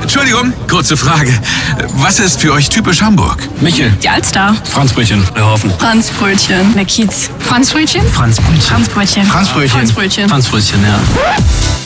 Entschuldigung, kurze Frage. Was ist für euch typisch Hamburg? Michel. Die Alster. Franzbrötchen. Der Haufen. Franzbrötchen. Der Kiez. Franzbrötchen? Franzbrötchen. Franzbrötchen. Franzbrötchen. Franzbrötchen. Franzbrötchen, ja.